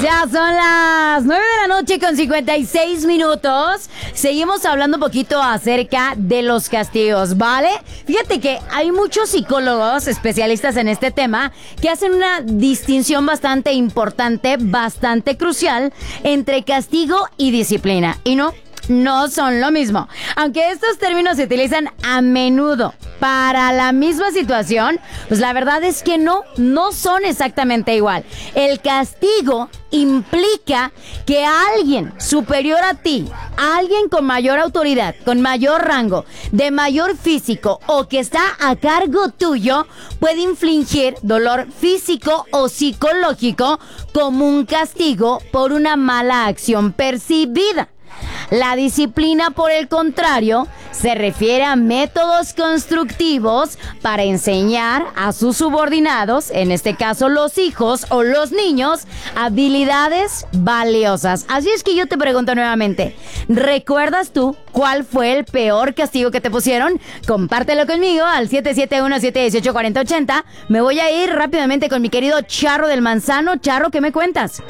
Ya son las 9 de la noche con 56 minutos. Seguimos hablando un poquito acerca de los castigos, ¿vale? Fíjate que hay muchos psicólogos especialistas en este tema que hacen una distinción bastante importante, bastante crucial entre castigo y disciplina. Y no son lo mismo. Aunque estos términos se utilizan a menudo para la misma situación, pues la verdad es que no son exactamente igual. El castigo implica que alguien superior a ti, alguien con mayor autoridad, con mayor rango, de mayor físico o que está a cargo tuyo, puede infligir dolor físico o psicológico como un castigo por una mala acción percibida. La disciplina, por el contrario, se refiere a métodos constructivos para enseñar a sus subordinados, en este caso los hijos o los niños, habilidades valiosas. Así es que yo te pregunto nuevamente, ¿recuerdas tú cuál fue el peor castigo que te pusieron? Compártelo conmigo al 771-718-4080. Me voy a ir rápidamente con mi querido Charro del Manzano. Charro, ¿qué me cuentas?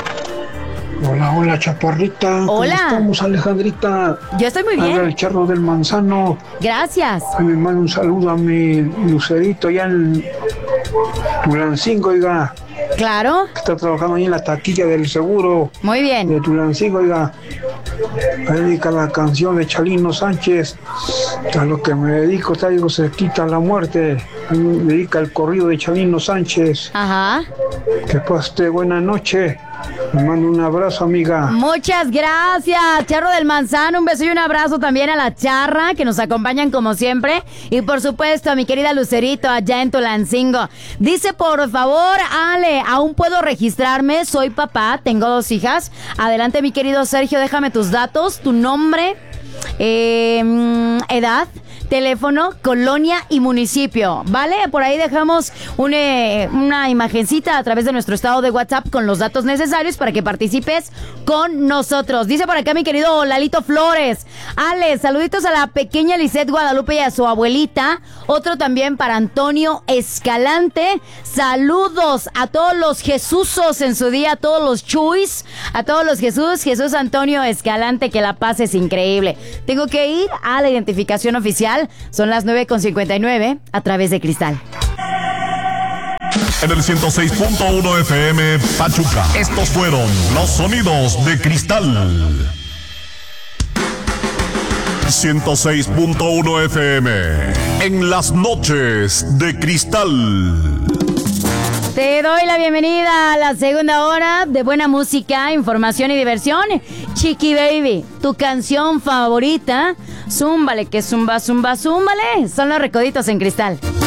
Hola, chaparrita. Hola. ¿Cómo estamos, Alejandrita? Yo estoy muy bien. Habla el Charro del Manzano. Gracias. Me manda un saludo a mi Lucerito allá en Tulancingo, oiga. Claro. Que está trabajando ahí en la taquilla del seguro. Muy bien. De Tulancingo, oiga. Me dedica la canción de Chalino Sánchez. A lo que me dedico, traigo cerquita la muerte. Me dedica el corrido de Chalino Sánchez. Ajá. Que pase buena noche. Me mando un abrazo, amiga. Muchas gracias, Charro del Manzano. Un beso y un abrazo también a la Charra, que nos acompañan como siempre. Y por supuesto a mi querida Lucerito allá en Tulancingo. Dice, por favor, Ale, aún puedo registrarme. Soy papá, tengo 2 hijas. Adelante, mi querido Sergio, déjame tus datos, tu nombre, edad, teléfono, colonia y municipio, ¿vale? Por ahí dejamos una imagencita a través de nuestro estado de WhatsApp con los datos necesarios para que participes con nosotros. Dice por acá mi querido Lalito Flores. Ale, saluditos a la pequeña Lisette Guadalupe y a su abuelita. Otro también para Antonio Escalante. Saludos a todos los Jesusos en su día, a todos los Chuys, a todos los Jesús Antonio Escalante, que la pases increíble. Tengo que ir a la identificación oficial. Son las 9:59 a través de Cristal. En el 106.1 FM Pachuca. Estos fueron los sonidos de Cristal. 106.1 FM. En las noches de Cristal. Te doy la bienvenida a la segunda hora de buena música, información y diversión. Chiqui Baby, tu canción favorita. Zúmbale, que zumba, zúmbale. Son los Recoditos en Cristal.